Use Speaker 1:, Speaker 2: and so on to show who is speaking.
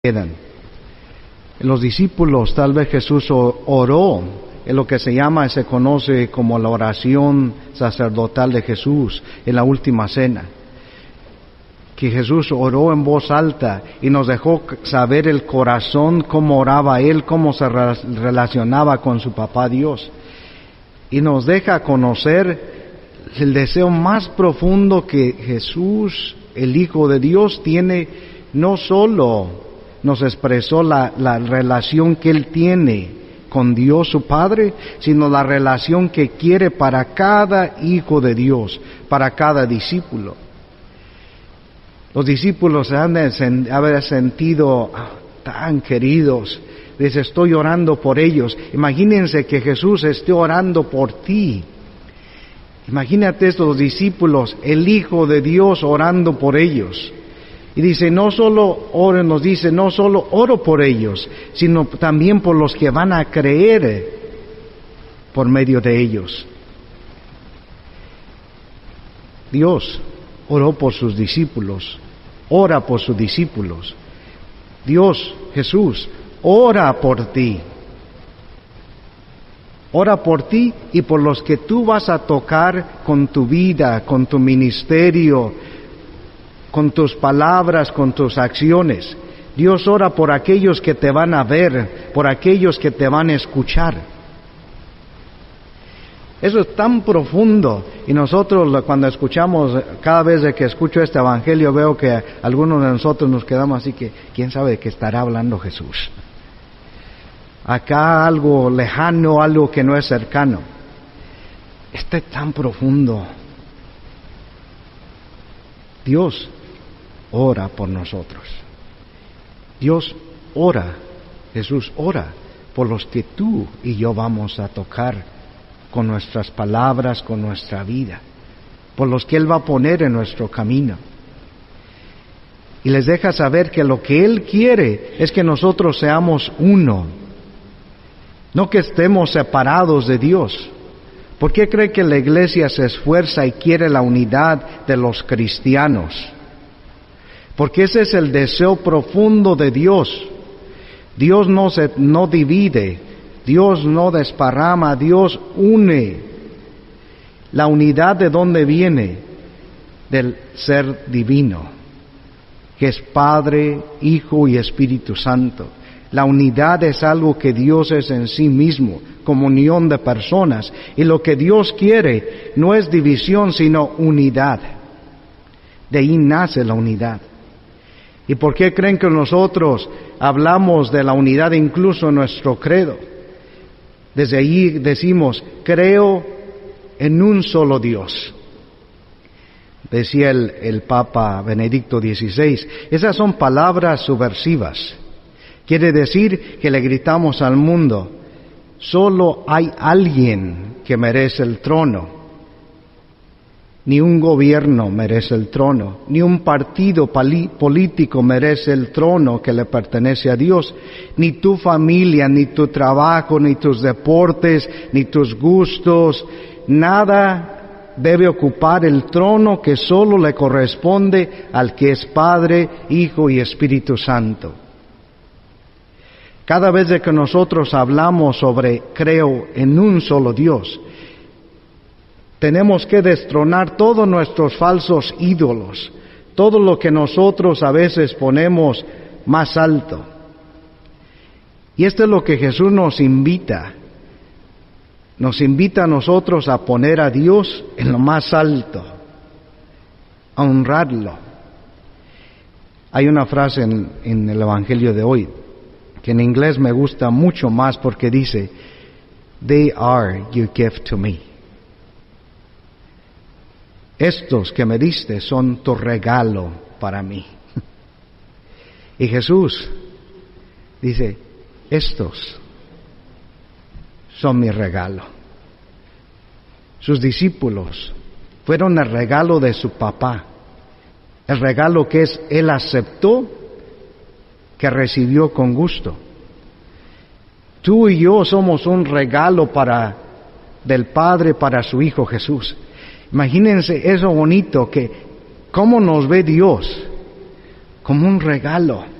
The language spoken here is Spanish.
Speaker 1: quedan. Los discípulos, tal vez Jesús oró en lo que se conoce como la oración sacerdotal de Jesús en la última cena. Que Jesús oró en voz alta y nos dejó saber el corazón, cómo oraba Él, cómo se relacionaba con su Papá Dios. Y nos deja conocer el deseo más profundo que Jesús, el Hijo de Dios, tiene. No solo nos expresó la relación que Él tiene con Dios su Padre, sino la relación que quiere para cada hijo de Dios, para cada discípulo. Los discípulos se han de haber sentido tan queridos. Dice, estoy orando por ellos. Imagínense que Jesús esté orando por ti. Imagínate estos discípulos, el Hijo de Dios orando por ellos. Y dice, no solo oro por ellos, sino también por los que van a creer por medio de ellos. Dios oró por sus discípulos, ora por sus discípulos. Dios, Jesús, ora por ti. Ora por ti y por los que tú vas a tocar con tu vida, con tu ministerio, con tus palabras, con tus acciones. Dios ora por aquellos que te van a ver, por aquellos que te van a escuchar. Eso es tan profundo. Y nosotros cuando escuchamos, cada vez que escucho este evangelio, veo que algunos de nosotros nos quedamos así que, ¿quién sabe de qué estará hablando Jesús? Acá algo lejano, algo que no es cercano. Esto es tan profundo. Dios ora por nosotros. Dios ora, Jesús ora por los que tú y yo vamos a tocar con nuestras palabras, con nuestra vida, por los que Él va a poner en nuestro camino. Y les deja saber que lo que Él quiere es que nosotros seamos uno, no que estemos separados de Dios. ¿Por qué cree que la iglesia se esfuerza y quiere la unidad de los cristianos? Porque ese es el deseo profundo de Dios. Dios no divide, Dios no desparrama, Dios une. La unidad, ¿de dónde viene? Del ser divino, que es Padre, Hijo y Espíritu Santo. La unidad es algo que Dios es en sí mismo, comunión de personas. Y lo que Dios quiere no es división, sino unidad. De ahí nace la unidad. ¿Y por qué creen que nosotros hablamos de la unidad incluso en nuestro credo? Desde ahí decimos, creo en un solo Dios. Decía el Papa Benedicto XVI, esas son palabras subversivas. Quiere decir que le gritamos al mundo, solo hay alguien que merece el trono. Ni un gobierno merece el trono, ni un partido político merece el trono que le pertenece a Dios, ni tu familia, ni tu trabajo, ni tus deportes, ni tus gustos, nada debe ocupar el trono que solo le corresponde al que es Padre, Hijo y Espíritu Santo. Cada vez que nosotros hablamos sobre creo en un solo Dios, tenemos que destronar todos nuestros falsos ídolos, todo lo que nosotros a veces ponemos más alto. Y esto es lo que Jesús nos invita. Nos invita a nosotros a poner a Dios en lo más alto, a honrarlo. Hay una frase en el Evangelio de hoy, que en inglés me gusta mucho más porque dice, "They are your gift to me." Estos que me diste son tu regalo para mí. Y Jesús dice, estos son mi regalo. Sus discípulos fueron el regalo de su papá. El regalo que Él aceptó, que recibió con gusto. Tú y yo somos un regalo del Padre para su Hijo Jesús. Imagínense eso bonito, que cómo nos ve Dios, como un regalo.